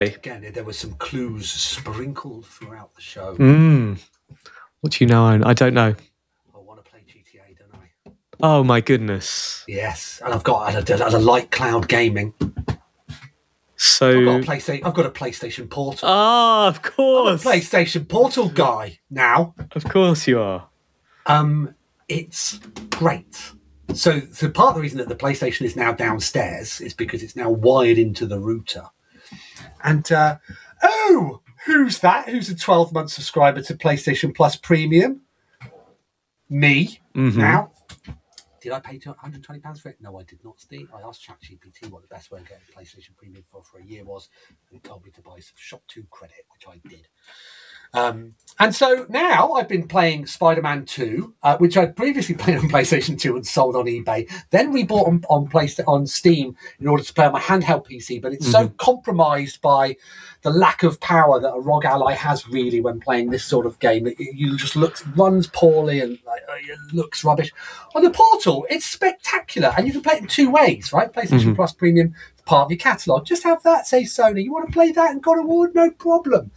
Again, there were some clues sprinkled throughout the show. What do you know? I don't know. I want to play GTA, don't I? Oh my goodness! Yes, and I've got as a light cloud gaming. So I've got a PlayStation Portal. Ah, of course. I'm a PlayStation Portal guy now. Of course you are. It's great. So part of the reason that the PlayStation is now downstairs is because it's now wired into the router. And who's that? Who's a 12-month subscriber to PlayStation Plus Premium? Me. Now. Did I pay £120 for it? No, I did not, Steve. I asked ChatGPT what the best way of getting PlayStation Premium for a year was, and it told me to buy some Shop 2 credit, which I did. And so now I've been playing Spider-Man 2, which I'd previously played on PlayStation 2 and sold on eBay, then rebought on Steam in order to play on my handheld PC, but it's so compromised by the lack of power that a ROG Ally has really when playing this sort of game. Runs poorly and it looks rubbish. On the Portal, it's spectacular, and you can play it in two ways, right? PlayStation Plus Premium is part of your catalogue. Just have that, say Sony. You want to play that and God of War? No problem.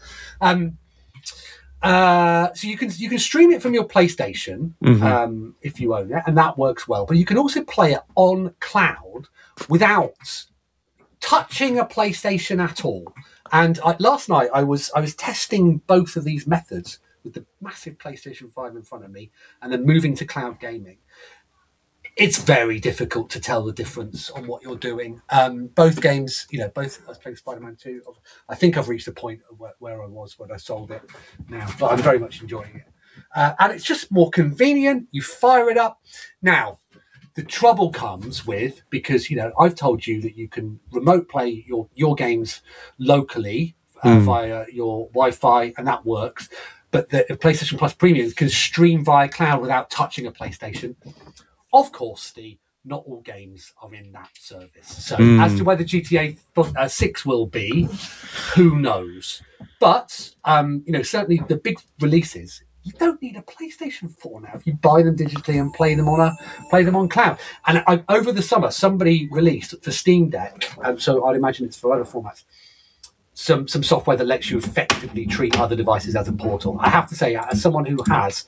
So you can stream it from your PlayStation if you own it, and that works well. But you can also play it on cloud without touching a PlayStation at all. And last night I was testing both of these methods with the massive PlayStation 5 in front of me, and then moving to cloud gaming. It's very difficult to tell the difference on what you're doing. Both games, I was playing Spider-Man 2. I think I've reached the point of where I was when I sold it now, but I'm very much enjoying it. And it's just more convenient. You fire it up. Now, the trouble comes with, because, I've told you that you can remote play your games locally via your Wi-Fi, and that works. But the PlayStation Plus Premium can stream via cloud without touching a PlayStation. Of course, Steve, not all games are in that service. So as to whether GTA 6 will be, who knows? But, certainly the big releases, you don't need a PlayStation 4 now if you buy them digitally and play them on cloud. And over the summer, somebody released for Steam Deck, so I'd imagine it's for other formats, some software that lets you effectively treat other devices as a portal. I have to say, as someone who has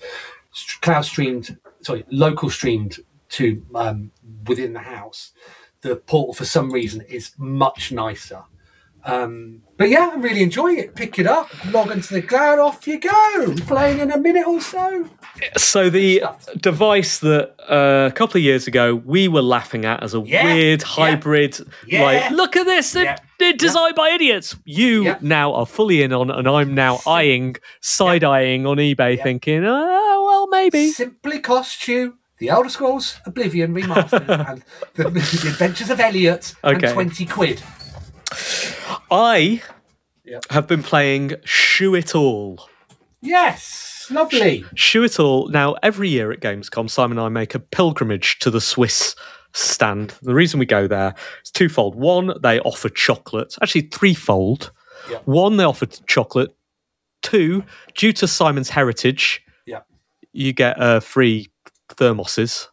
local streamed to within the house, the portal for some reason is much nicer. But yeah, I'm really enjoying it. Pick it up, log into the cloud, off you go. Playing in a minute or so. So the device that a couple of years ago we were laughing at as a weird hybrid, like, look at this, they're designed by idiots. You now are fully in on, and I'm now side-eyeing on eBay thinking, well, maybe. Simply costs you The Elder Scrolls Oblivion Remastered and the Adventures of Elliot and £20. I have been playing Shoe It All. Yes, lovely. Shoe It All. Now, every year at Gamescom, Simon and I make a pilgrimage to the Swiss stand. The reason we go there is twofold. One, they offer chocolate. Actually, threefold. Yep. One, they offer chocolate. Two, due to Simon's heritage, you get free thermopodes,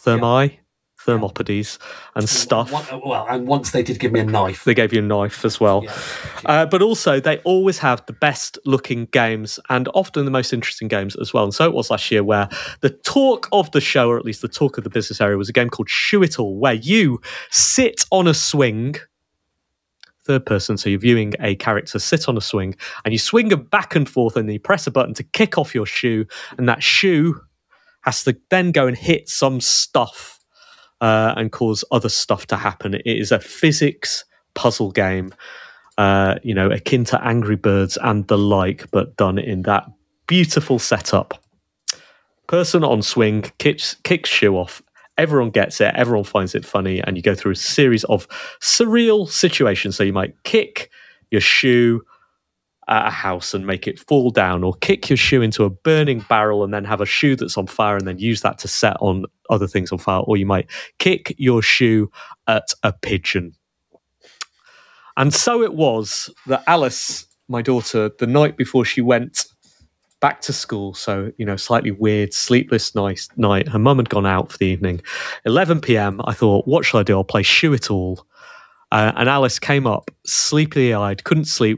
and stuff. And once they did give me a knife. They gave you a knife as well. Yeah. But also, they always have the best-looking games and often the most interesting games as well. And so it was last year, where the talk of the show, or at least the talk of the business area, was a game called Shoe It All, where you sit on a swing, third person, so you're viewing a character sit on a swing, and you swing them back and forth, and you press a button to kick off your shoe, and that shoe has to then go and hit some stuff and cause other stuff to happen. It is a physics puzzle game, akin to Angry Birds and the like, but done in that beautiful setup. Person on swing kicks shoe off. Everyone gets it. Everyone finds it funny, and you go through a series of surreal situations. So you might kick your shoe at a house and make it fall down, or kick your shoe into a burning barrel and then have a shoe that's on fire and then use that to set on other things on fire, or you might kick your shoe at a pigeon. And so it was that Alice, my daughter, the night before she went back to school, so, slightly weird, sleepless night, her mum had gone out for the evening, 11 p.m, I thought, what shall I do? I'll play Shoe It All. And Alice came up, sleepily eyed, couldn't sleep,